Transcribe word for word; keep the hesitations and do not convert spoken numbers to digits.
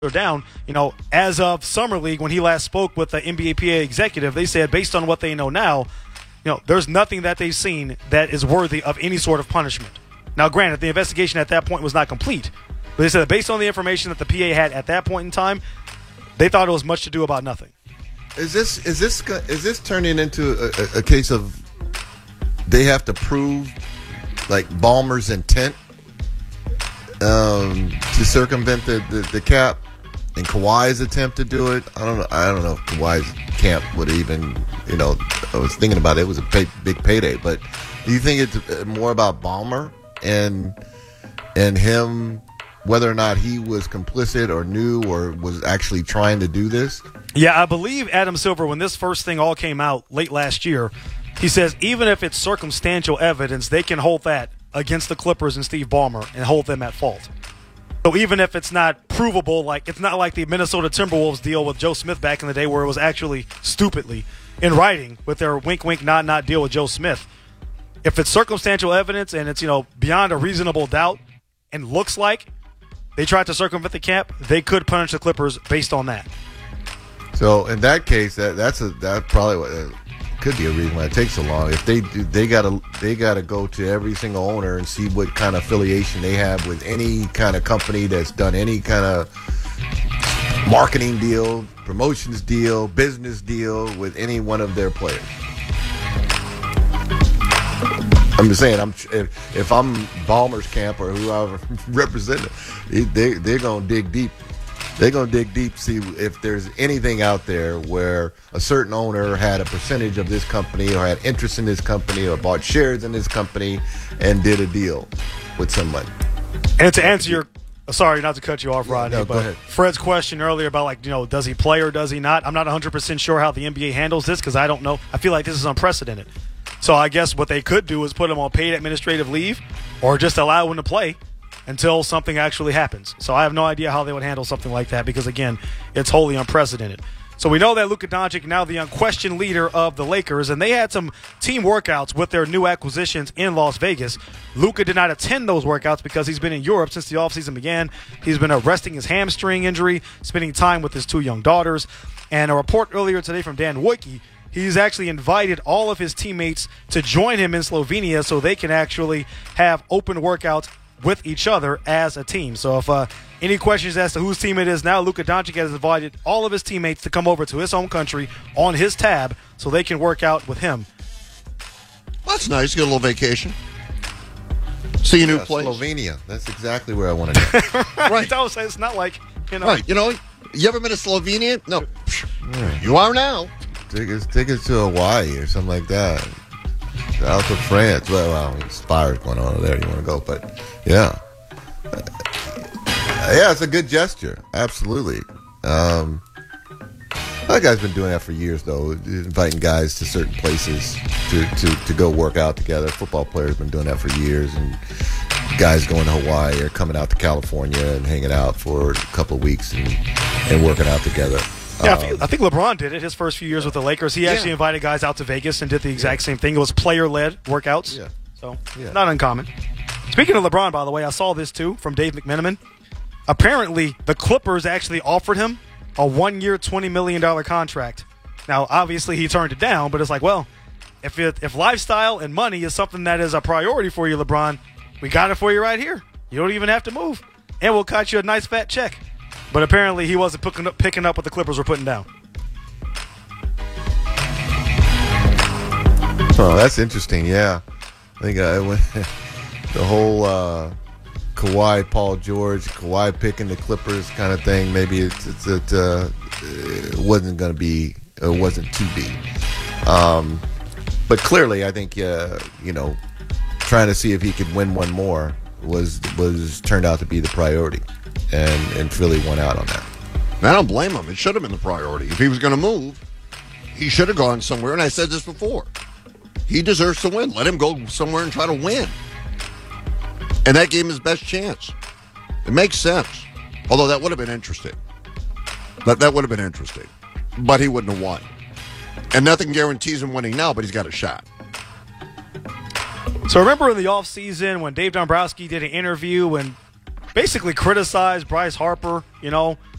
down, you know, as of Summer League, when he last spoke with the N B A P A executive, they said based on what they know now, you know, there's nothing that they've seen that is worthy of any sort of punishment. Now, granted, the investigation at that point was not complete, but they said that based on the information that the P A had at that point in time, they thought it was much to do about nothing. Is this is this is this turning into a, a case of they have to prove like Ballmer's intent um, to circumvent the, the, the cap? And Kawhi's attempt to do it, I don't know. I don't know if Kawhi's camp would even, you know, I was thinking about it. It was a pay, big payday. But do you think it's more about Ballmer and and him, whether or not he was complicit or knew or was actually trying to do this? Yeah, I believe Adam Silver, when this first thing all came out late last year, he says even if it's circumstantial evidence, they can hold that against the Clippers and Steve Ballmer and hold them at fault. So even if it's not provable, like it's not like the Minnesota Timberwolves deal with Joe Smith back in the day where it was actually stupidly in writing with their wink, wink, nod, nod deal with Joe Smith. If it's circumstantial evidence and it's, you know, beyond a reasonable doubt and looks like they tried to circumvent the cap, they could punish the Clippers based on that. So in that case, that that's a that probably what, uh, could be a reason why it takes so long. If they do, they gotta they gotta go to every single owner and see what kind of affiliation they have with any kind of company that's done any kind of marketing deal, promotions deal, business deal with any one of their players. I'm just saying, I'm if, if I'm Ballmer's camp or whoever representing, they they're gonna dig deep. They're going to dig deep, see if there's anything out there where a certain owner had a percentage of this company or had interest in this company or bought shares in this company and did a deal with somebody. And to answer your – sorry, not to cut you off, Rodney, no, go but ahead. Fred's question earlier about, like, you know, does he play or does he not? I'm not one hundred percent sure how the N B A handles this because I don't know. I feel like this is unprecedented. So I guess what they could do is put him on paid administrative leave or just allow him to play until something actually happens. So I have no idea how they would handle something like that because, again, it's wholly unprecedented. So we know that Luka Doncic, now the unquestioned leader of the Lakers, and they had some team workouts with their new acquisitions in Las Vegas. Luka did not attend those workouts because he's been in Europe since the offseason began. He's been arresting his hamstring injury, spending time with his two young daughters. And a report earlier today from Dan Wojcicki, he's actually invited all of his teammates to join him in Slovenia so they can actually have open workouts with each other as a team. So if uh, any questions as to whose team it is now, Luka Doncic has invited all of his teammates to come over to his home country on his tab so they can work out with him. Well, that's nice. Get a little vacation. See a new Yeah, place. Slovenia. That's exactly where I want to go. Right. I was saying it's not like, you know. Right. You know, you ever been to Slovenia? No. Right. You are now. Take us, take us to Hawaii or something like that. South of France. Well, well, there's fires going on over there. You want to go, but yeah, uh, yeah, it's a good gesture. Absolutely. Um, that guy's been doing that for years, though, inviting guys to certain places to, to, to go work out together. Football players been doing that for years, and guys going to Hawaii or coming out to California and hanging out for a couple of weeks and, and working out together. Yeah, I think, I think LeBron did it his first few years with the Lakers. He actually Yeah. invited guys out to Vegas and did the exact same thing. It was player-led workouts. Yeah. So, Yeah. not uncommon. Speaking of LeBron, by the way, I saw this too from Dave McMenamin. Apparently, the Clippers actually offered him a one-year, twenty million dollars contract. Now, obviously, he turned it down, but it's like, well, if it, if lifestyle and money is something that is a priority for you, LeBron, we got it for you right here. You don't even have to move. And we'll cut you a nice fat check. But apparently he wasn't picking up, picking up what the Clippers were putting down. Oh, that's interesting. Yeah, I think I went the whole uh, Kawhi, Paul George, Kawhi picking the Clippers kind of thing. Maybe it's, it's it, uh, it wasn't going to be, it wasn't to be. Um, but clearly, I think uh, you know, trying to see if he could win one more was was turned out to be the priority. And, and Philly won out on that. I don't blame him. It should have been the priority. If he was going to move, he should have gone somewhere. And I said this before. He deserves to win. Let him go somewhere and try to win. And that gave him his best chance. It makes sense. Although that would have been interesting. That, that would have been interesting. But he wouldn't have won. And nothing guarantees him winning now, but he's got a shot. So remember in the offseason when Dave Dombrowski did an interview and basically criticized Bryce Harper, you know,